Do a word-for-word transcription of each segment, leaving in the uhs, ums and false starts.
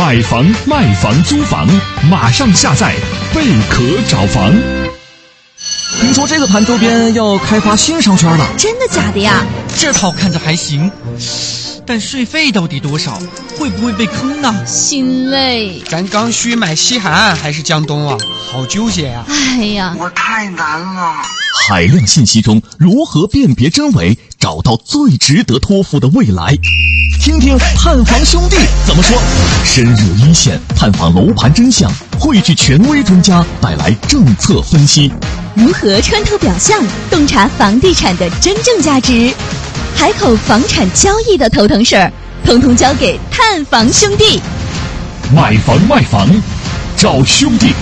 买房、卖房、租房，马上下载贝壳找房。 听说这个盘周边要开发新商圈了， 真的假的呀？ 这套看着还行，但税费到底多少？会不会被坑呢？ 心累。 咱刚需买西海岸还是江东啊？好纠结啊！ 哎呀， 我太难了。 海量信息中，如何辨别真伪，找到最值得托付的未来？听听探房兄弟怎么说。深入一线，探访楼盘真相，汇聚权威专家，带来政策分析。 如何穿透表象，洞察房地产的真正价值？海口房产交易的头疼事儿，统统交给探房兄弟。 买房卖房，找兄弟。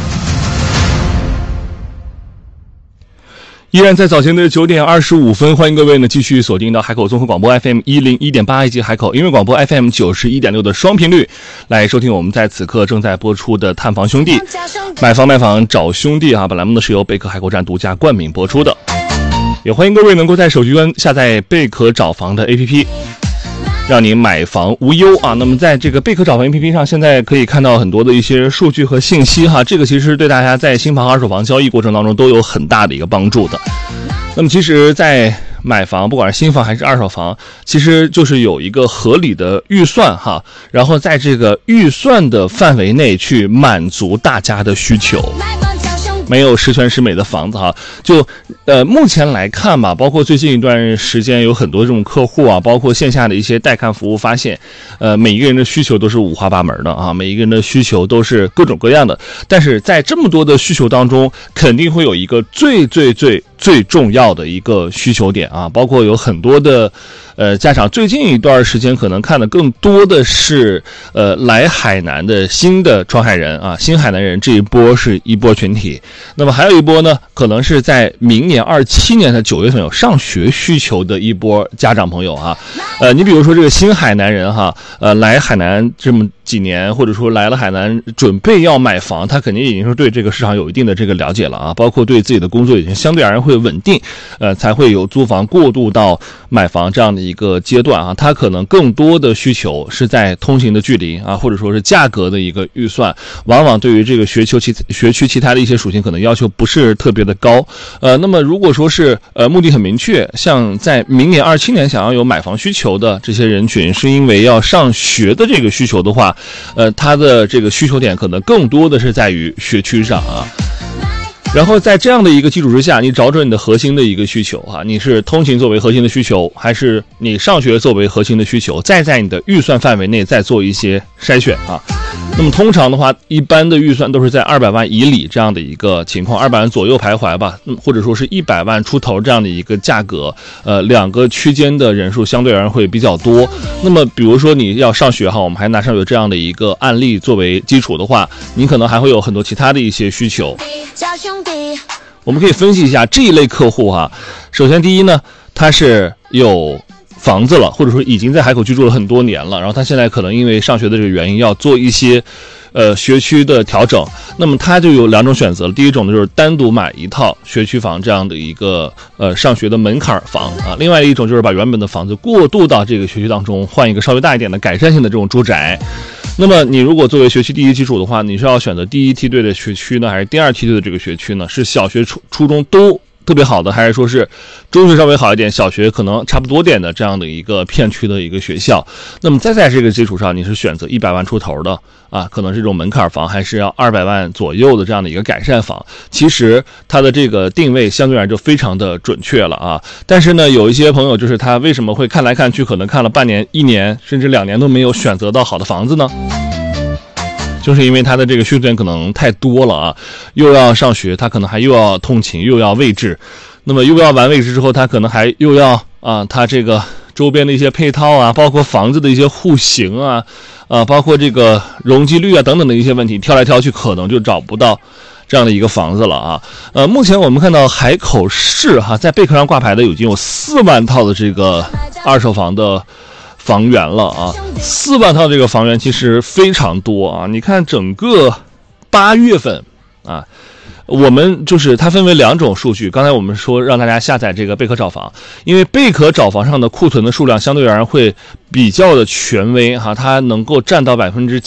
依然在早前的九点二十五分，欢迎各位呢继续锁定到海口综合广播 F M 一零一点八以及海口音乐广播 F M 九十一点六的双频率，来收听我们在此刻正在播出的探房兄弟，买房卖房找兄弟啊！本栏目呢是由贝壳海口站独家冠名播出的，也欢迎各位能够在手机端下载贝壳找房的 A P P。让你买房无忧啊！那么在这个贝壳找房 A P P 上，现在可以看到很多的一些数据和信息哈，这个其实对大家在新房、二手房交易过程当中都有很大的一个帮助的。那么其实，在买房，不管是新房还是二手房，其实就是有一个合理的预算哈，然后在这个预算的范围内去满足大家的需求。没有十全十美的房子哈，就呃目前来看吧，包括最近一段时间有很多这种客户啊，包括线下的一些带看服务，发现呃每一个人的需求都是五花八门的啊，每一个人的需求都是各种各样的，但是在这么多的需求当中，肯定会有一个最最最最重要的一个需求点啊，包括有很多的呃家长最近一段时间可能看的更多的是呃来海南的新的创海人啊，新海南人这一波是一波群体。那么还有一波呢，可能是在明年二七年的九月份有上学需求的一波家长朋友啊，呃，你比如说这个新海南人哈，呃，来海南这么几年，或者说来了海南准备要买房，他肯定已经是对这个市场有一定的这个了解了啊，包括对自己的工作已经相对而言会稳定，呃，才会有租房过渡到买房这样的一个阶段啊，他可能更多的需求是在通行的距离啊，或者说是价格的一个预算，往往对于这个学区其学区其他的一些属性可能要求不是特别的高，呃，那么如果说是呃目的很明确，像在明年二七年想要有买房需求的这些人群，是因为要上学的这个需求的话，呃，他的这个需求点可能更多的是在于学区上啊。然后在这样的一个基础之下，你找准你的核心的一个需求啊，你是通勤作为核心的需求，还是你上学作为核心的需求，再在你的预算范围内再做一些筛选啊。那么通常的话，一般的预算都是在二百万以里这样的一个情况，二百万左右徘徊吧，嗯，或者说是一百万出头这样的一个价格，呃，两个区间的人数相对而言会比较多。那么比如说你要上学哈，我们还拿上有这样的一个案例作为基础的话，你可能还会有很多其他的一些需求。我们可以分析一下这一类客户哈。首先第一呢，他是有房子了，或者说已经在海口居住了很多年了，然后他现在可能因为上学的这个原因要做一些呃学区的调整，那么他就有两种选择了。第一种呢就是单独买一套学区房这样的一个呃上学的门槛房啊，另外一种就是把原本的房子过渡到这个学区当中，换一个稍微大一点的改善性的这种住宅。那么你如果作为学区第一基础的话，你是要选择第一梯队的学区呢，还是第二梯队的这个学区呢？是小学初初中都特别好的，还是说是中学稍微好一点，小学可能差不多点的这样的一个片区的一个学校？那么再在这个基础上，你是选择一百万出头的啊，可能是这种门槛房，还是要二百万左右的这样的一个改善房？其实它的这个定位相对而言就非常的准确了啊。但是呢，有一些朋友就是他为什么会看来看去，可能看了半年、一年甚至两年都没有选择到好的房子呢？就是因为他的这个需求点可能太多了啊，又要上学，他可能还又要通勤，又要位置，那么又要完位置之后，他可能还又要啊，他这个周边的一些配套啊，包括房子的一些户型啊，啊，包括这个容积率啊等等的一些问题，挑来挑去可能就找不到这样的一个房子了啊。呃，目前我们看到海口市哈，在贝壳上挂牌的已经有四万套的这个二手房的房源了啊，四万套这个房源其实非常多啊。你看整个八月份啊，我们就是它分为两种数据。刚才我们说让大家下载这个贝壳找房，因为贝壳找房上的库存的数量相对而言会比较的权威哈，它能够占到百分之